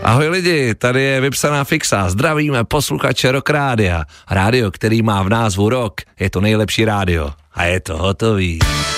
Ahoj lidi, tady je Vypsaná fixa, zdravíme posluchače Rock Rádia. Rádio, který má v názvu rock, je to nejlepší rádio. A je to hotový.